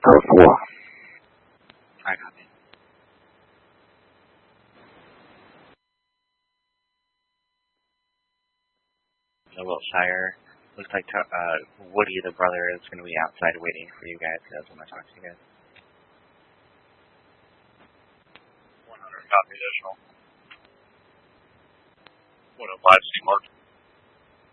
code 4. I copy. So Wiltshire, looks like Woody, the brother, is going to be outside waiting for you guys. He doesn't want to talk to you guys. 100 copy additional. 105 C mark.